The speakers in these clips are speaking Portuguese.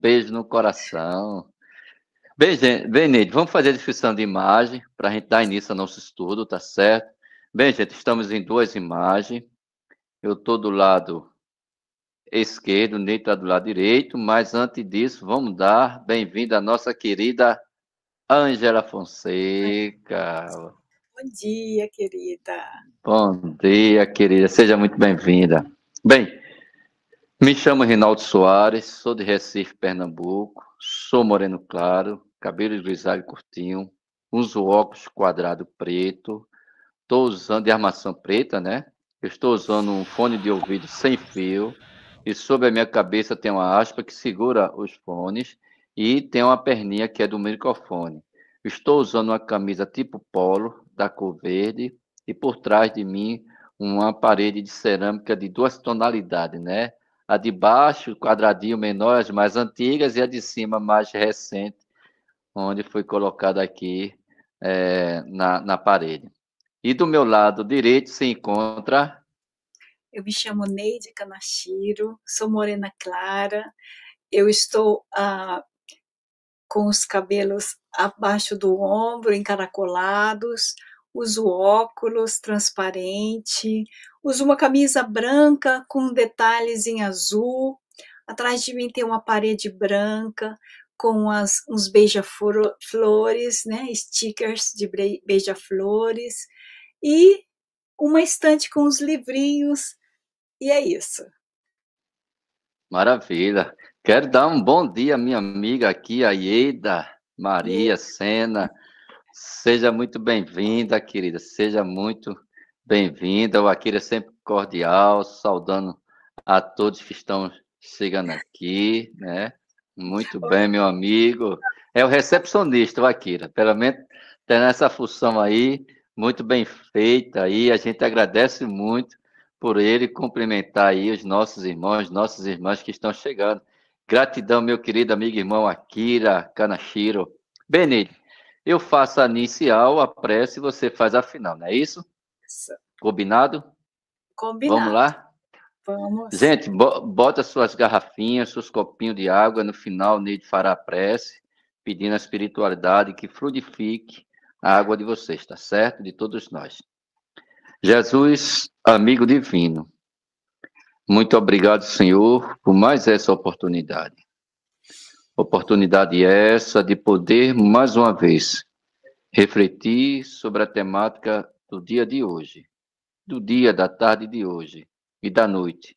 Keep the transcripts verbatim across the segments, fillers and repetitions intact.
Beijo no coração. Bem, gente, bem, Neide, vamos fazer a descrição de imagem para a gente dar início ao nosso estudo, tá certo? Bem, gente, estamos em duas imagens. Eu estou do lado esquerdo, Neide está do lado direito, mas antes disso, vamos dar bem-vinda à nossa querida Ângela Fonseca. Bom dia, querida. Bom dia, querida. Seja muito bem-vinda. Bem, me chamo Rinaldo Soares, sou de Recife, Pernambuco, sou moreno claro, cabelo grisalho curtinho, uso óculos quadrado preto, estou usando de armação preta, né? Eu estou usando um fone de ouvido sem fio e sobre a minha cabeça tem uma aspa que segura os fones e tem uma perninha que é do microfone. Estou usando uma camisa tipo polo, da cor verde, e por trás de mim uma parede de cerâmica de duas tonalidades, né? A de baixo, quadradinho menor, as mais antigas, e a de cima, mais recente, onde foi colocada aqui é, na, na parede. E do meu lado direito se encontra... Eu me chamo Neide Kanashiro, sou morena clara, eu estou ah, com os cabelos abaixo do ombro, encaracolados, uso óculos transparente, uso uma camisa branca com detalhes em azul, atrás de mim tem uma parede branca com as, uns beija-flores, né, stickers de beija-flores, e uma estante com os livrinhos, e é isso. Maravilha. Quero dar um bom dia à minha amiga aqui, a Ieda Maria Sena. Seja muito bem-vinda, querida. Seja muito bem-vinda. O Akira é sempre cordial, saudando a todos que estão chegando aqui, né? Muito bem, meu amigo. É o recepcionista, o Akira. Pelo menos tem essa função aí, muito bem feita aí. A gente agradece muito por ele cumprimentar aí os nossos irmãos, nossas irmãs que estão chegando. Gratidão, meu querido amigo irmão Akira Kanashiro. Benite, eu faço a inicial, a prece, e você faz a final, não é isso? Isso. Combinado? Combinado. Vamos lá? Vamos. Gente, bota suas garrafinhas, seus copinhos de água. No final, Neide fará a prece, pedindo a espiritualidade que fluidifique a água de vocês, tá certo? De todos nós. Jesus, amigo divino, muito obrigado, Senhor, por mais essa oportunidade. Oportunidade essa de poder, mais uma vez, refletir sobre a temática do dia de hoje, do dia, da tarde de hoje e da noite,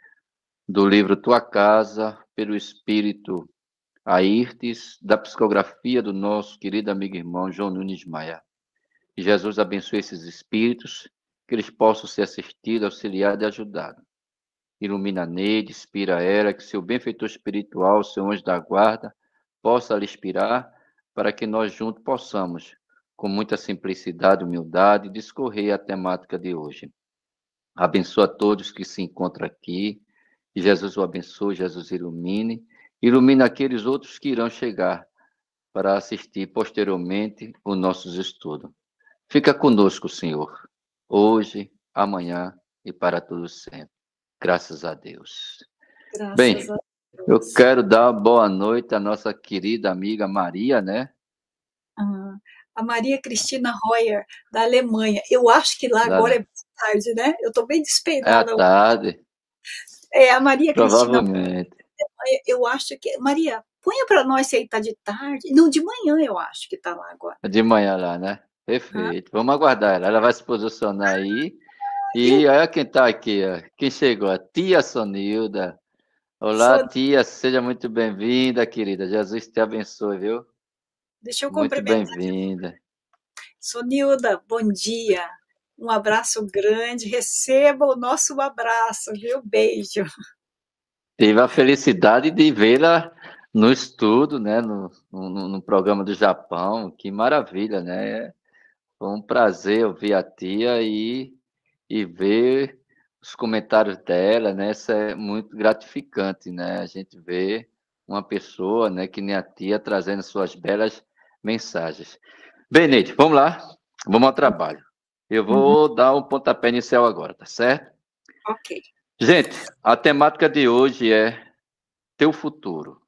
do livro Tua Casa, pelo Espírito Airtes, da psicografia do nosso querido amigo e irmão João Nunes Maia. Que Jesus abençoe esses espíritos, que eles possam ser assistidos, auxiliados e ajudados. Ilumina Neide, inspira ela, que seu benfeitor espiritual, seu anjo da guarda, possa lhe inspirar, para que nós juntos possamos, com muita simplicidade e humildade, discorrer a temática de hoje. Abençoa todos que se encontram aqui, que Jesus o abençoe, Jesus ilumine, ilumina aqueles outros que irão chegar para assistir posteriormente os nossos estudos. Fica conosco, Senhor, hoje, amanhã e para todos sempre. Graças a Deus. Graças Bem, a Deus. Eu quero dar boa noite à nossa querida amiga Maria, né? Ah, a Maria Cristina Royer, da Alemanha. Eu acho que lá Da... agora é tarde, né? Eu estou bem despeintada. É à tarde. É, a Maria Provavelmente. Cristina, eu acho que... Maria, ponha para nós se aí está de tarde. Não, de manhã eu acho que está lá agora. De manhã lá, né? Perfeito. Ah. Vamos aguardar ela. Ela vai se posicionar aí. E olha quem está aqui, ó. Quem chegou? A tia Sonilda. Olá, Son... tia. Seja muito bem-vinda, querida. Jesus te abençoe, viu? Deixa eu muito cumprimentar. Muito bem-vinda. Sonilda, bom dia. Um abraço grande. Receba o nosso abraço, viu? Beijo. Tive a felicidade de vê-la no estudo, né? No, no, no programa do Japão. Que maravilha, né? Foi um prazer ouvir a tia e, e ver os comentários dela, né? Isso é muito gratificante, né? A gente vê uma pessoa, né, que nem a tia, trazendo suas belas mensagens. Bem, Neide, vamos lá. Vamos ao trabalho. Eu vou uhum. dar um pontapé inicial agora, tá certo? Ok. Gente, a temática de hoje é teu futuro.